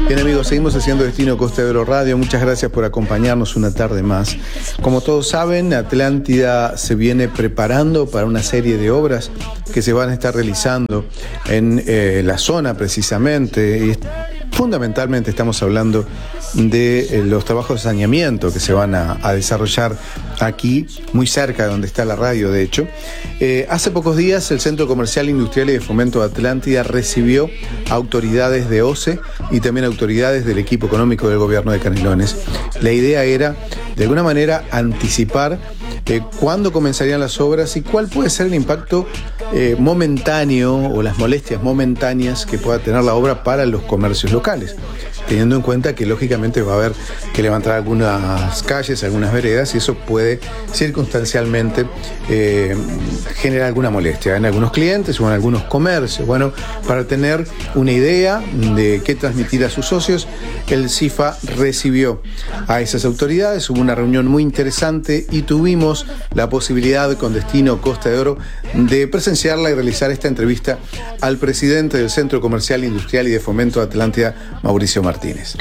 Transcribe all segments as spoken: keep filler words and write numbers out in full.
Bien amigos, seguimos haciendo Destino Costa de Oro Radio. Muchas gracias por acompañarnos una tarde más. Como todos saben, Atlántida se viene preparando para una serie de obras que se van a estar realizando en eh, la zona precisamente. Y fundamentalmente estamos hablando de eh, los trabajos de saneamiento que se van a, a desarrollar aquí, muy cerca de donde está la radio, de hecho. Eh, hace pocos días el Centro Comercial, Industrial y de Fomento de Atlántida recibió autoridades de O C E y también autoridades del equipo económico del gobierno de Canelones. La idea era, de alguna manera, anticipar eh, cuándo comenzarían las obras y cuál puede ser el impacto eh, momentáneo o las molestias momentáneas que pueda tener la obra para los comercios locales, teniendo en cuenta que lógicamente va a haber que levantar algunas calles, algunas veredas, y eso puede circunstancialmente eh, generar alguna molestia en algunos clientes o en algunos comercios. Bueno, para tener una idea de qué transmitir a sus socios, el CIFA recibió a esas autoridades, hubo una reunión muy interesante y tuvimos la posibilidad con Destino Costa de Oro de presenciarla y realizar esta entrevista al presidente del Centro Comercial, Industrial y de Fomento de Atlántida, Mauricio Martínez.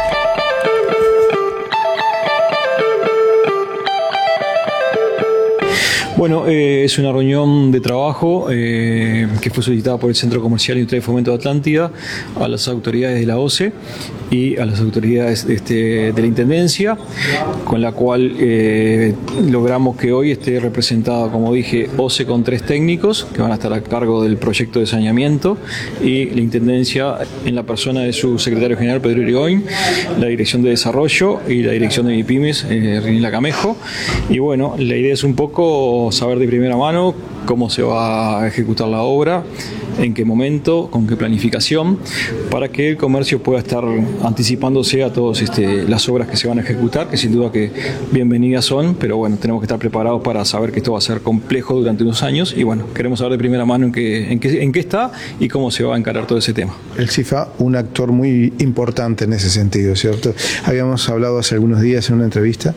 Bueno, eh, es una reunión de trabajo eh, que fue solicitada por el Centro Comercial Industrial y Fomento de Atlántida a las autoridades de la O C E y a las autoridades este, de la Intendencia, con la cual eh, logramos que hoy esté representada, como dije, O C E con tres técnicos que van a estar a cargo del proyecto de saneamiento, y la Intendencia en la persona de su secretario general, Pedro Irigoyen, la Dirección de Desarrollo y la Dirección de MIPYMES, eh, Rinila Camejo. Y bueno, la idea es un poco saber de primera mano cómo se va a ejecutar la obra, en qué momento, con qué planificación, para que el comercio pueda estar anticipándose a todas este, las obras que se van a ejecutar, que sin duda que bienvenidas son, pero bueno, tenemos que estar preparados para saber que esto va a ser complejo durante unos años, y bueno, queremos saber de primera mano en qué, en qué, en qué está y cómo se va a encarar todo ese tema. El CIFA, un actor muy importante en ese sentido, ¿cierto? Habíamos hablado hace algunos días en una entrevista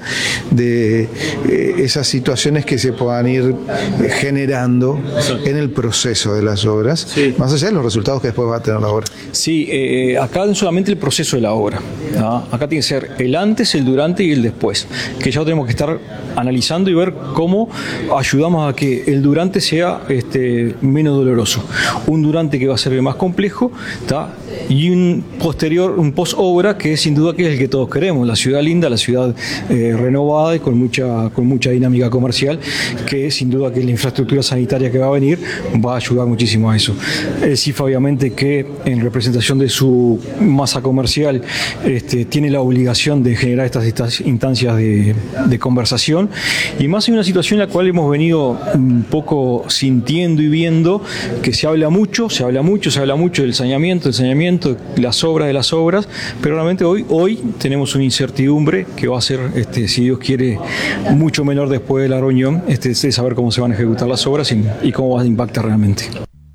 de eh, esas situaciones que se puedan ir generando en el proceso de las obras, sí, más allá de los resultados que después va a tener la obra. Sí, eh, acá no solamente el proceso de la obra, ¿no? Acá tiene que ser el antes, el durante y el después, que ya lo tenemos que estar analizando y ver cómo ayudamos a que el durante sea este, menos doloroso. Un durante que va a ser el más complejo, ¿tá? Y un posterior, un post-obra que sin duda que es el que todos queremos, la ciudad linda, la ciudad eh, renovada y con mucha, con mucha dinámica comercial, que sin duda que la infraestructura sanitaria que va a venir va a ayudar muchísimo a eso. El CIFA obviamente que en representación de su masa comercial este, tiene la obligación de generar estas, estas instancias de, de conversación, y más en una situación en la cual hemos venido un poco sintiendo y viendo que se habla mucho, se habla mucho, se habla mucho del saneamiento, del saneamiento, las obras de las obras, pero realmente hoy, hoy tenemos una incertidumbre que va a ser, este, si Dios quiere, mucho menor después de la reunión, este, de saber cómo se van a ejecutar las obras y, y cómo va a impactar realmente.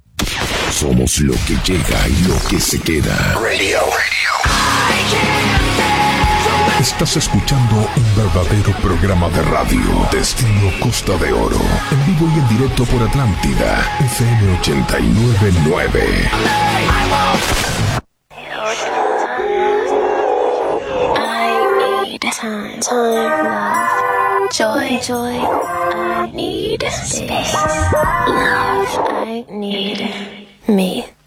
Somos lo que llega y lo que se queda. Radio. Estás escuchando un verdadero programa de radio. Destino Costa de Oro. En vivo y en directo por Atlántida. F M ochenta y nueve punto nueve. Time, time, love, joy, joy. I need space, love. I need me.